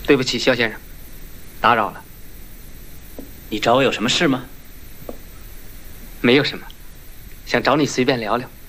对不起，肖先生，打扰了。 你找我有什么事吗？ 没有什么，想找你随便聊聊。